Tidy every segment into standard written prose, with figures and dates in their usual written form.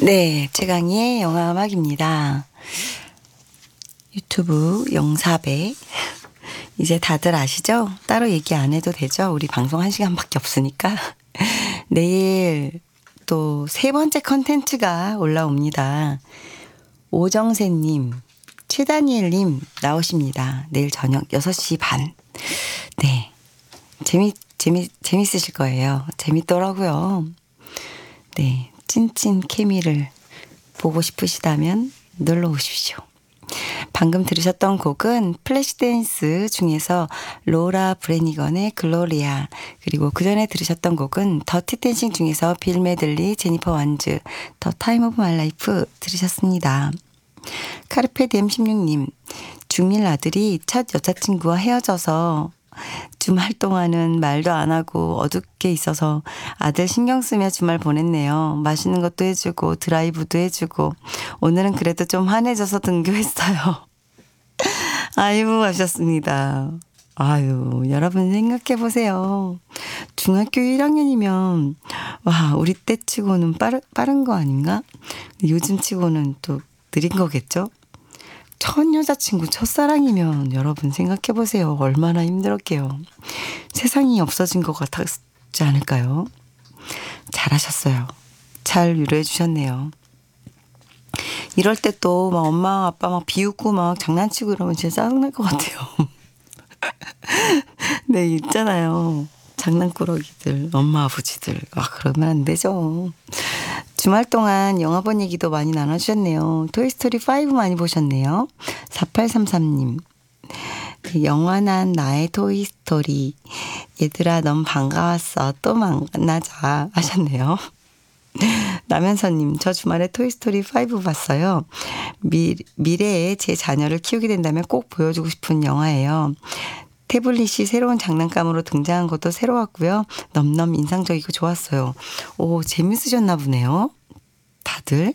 네, 최강희의 영화음악입니다. 유튜브 영사배. 이제 다들 아시죠? 따로 얘기 안 해도 되죠? 우리 방송 1시간밖에 없으니까. 내일 또 세 번째 컨텐츠가 올라옵니다. 오정세님, 최다니엘님 나오십니다. 내일 저녁 6시 반. 네. 재밌으실 거예요. 재밌더라고요. 네. 찐찐 케미를 보고 싶으시다면 놀러 오십시오. 방금 들으셨던 곡은 플래시댄스 중에서 로라 브래니건의 글로리아, 그리고 그 전에 들으셨던 곡은 더티 댄싱 중에서 빌 메들리, 제니퍼 완즈, 더 타임 오브 마이 라이프 들으셨습니다. 카르페디엠 16님, 중1 아들이 첫 여자친구와 헤어져서 주말 동안은 말도 안 하고 어둡게 있어서 아들 신경 쓰며 주말 보냈네요. 맛있는 것도 해주고 드라이브도 해주고 오늘은 그래도 좀 환해져서 등교했어요. 아이고 하셨습니다. 아유, 여러분 생각해 보세요. 중학교 1학년이면 와, 우리 때 치고는 빠른 거 아닌가? 요즘 치고는 또 느린 거겠죠? 첫 여자친구, 첫사랑이면 여러분 생각해보세요. 얼마나 힘들었게요. 세상이 없어진 것 같지 않을까요? 잘하셨어요. 잘 위로해 주셨네요. 이럴 때 또 막 엄마 아빠 막 비웃고 막 장난치고 이러면 진짜 짜증날 것 같아요. 네, 있잖아요. 장난꾸러기들, 엄마 아버지들. 그러면 안 되죠. 주말 동안 영화 본 얘기도 많이 나눠주셨네요. 토이스토리 5 많이 보셨네요. 4833님. 영원한 나의 토이스토리. 얘들아 넌 반가웠어. 또 만나자 하셨네요. 남현선님, 저 주말에 토이스토리 5 봤어요. 미래에 제 자녀를 키우게 된다면 꼭 보여주고 싶은 영화예요. 태블릿이 새로운 장난감으로 등장한 것도 새로웠고요. 넘넘 인상적이고 좋았어요. 오, 재밌으셨나 보네요. 다들.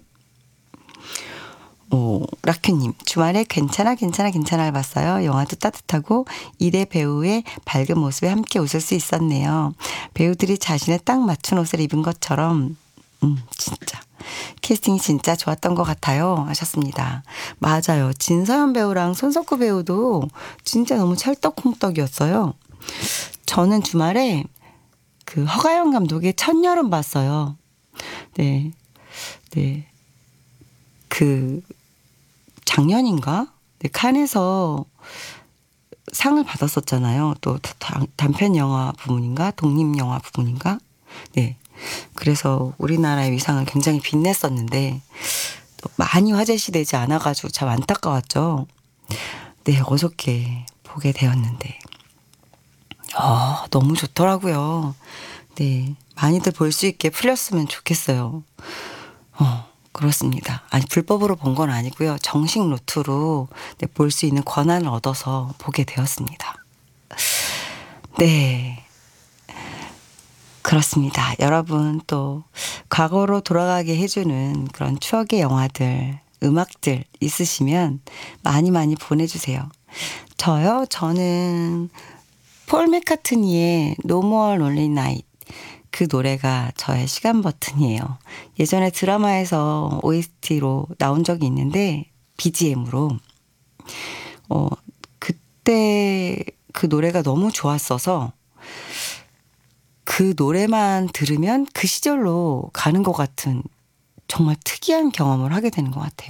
오, 라큐님, 주말에 괜찮아를 봤어요. 영화도 따뜻하고 일의 배우의 밝은 모습에 함께 웃을 수 있었네요. 배우들이 자신에 딱 맞춘 옷을 입은 것처럼 진짜 캐스팅이 진짜 좋았던 것 같아요 하셨습니다. 맞아요. 진서연 배우랑 손석구 배우도 진짜 너무 찰떡궁떡이었어요. 저는 주말에 그 허가연 감독의 첫여름 봤어요. 네. 그 작년인가? 네, 칸에서 상을 받았었잖아요. 또 단편 영화 부문인가? 독립 영화 부문인가? 네. 그래서 우리나라의 위상을 굉장히 빛냈었는데 또 많이 화제시되지 않아가지고 참 안타까웠죠. 네, 어저께 보게 되었는데 너무 좋더라고요. 네, 많이들 볼 수 있게 풀렸으면 좋겠어요. 그렇습니다. 아니, 불법으로 본 건 아니고요. 정식 루트로 볼 수 있는 권한을 얻어서 보게 되었습니다. 네. 그렇습니다. 여러분 또 과거로 돌아가게 해주는 그런 추억의 영화들, 음악들 있으시면 많이 보내주세요. 저는 폴 맥카트니의 No More Lonely Night, 그 노래가 저의 시간 버튼이에요. 예전에 드라마에서 OST로 나온 적이 있는데 BGM으로 그때 그 노래가 너무 좋았어서 그 노래만 들으면 그 시절로 가는 것 같은 정말 특이한 경험을 하게 되는 것 같아요.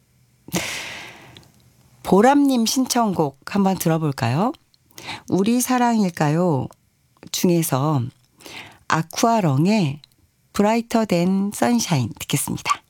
보람님 신청곡 한번 들어볼까요? 우리 사랑일까요? 중에서 아쿠아렁의 브라이터 댄 선샤인 듣겠습니다.